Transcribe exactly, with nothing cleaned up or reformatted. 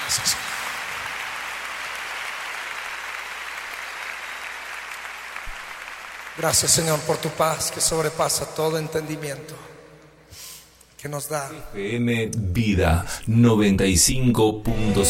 Gracias. Gracias, Señor, por tu paz que sobrepasa todo entendimiento, que nos da F M Vida noventa y cinco punto